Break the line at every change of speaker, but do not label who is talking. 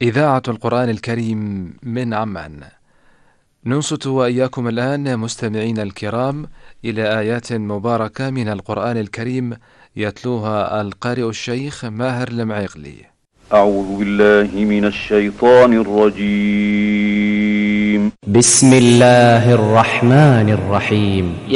إذاعة القرآن الكريم من عمان. ننصت وإياكم الآن مستمعين الكرام إلى آيات مباركة من القرآن الكريم يتلوها القارئ الشيخ ماهر المعيقلي.
أعوذ بالله من الشيطان الرجيم.
بسم الله الرحمن الرحيم.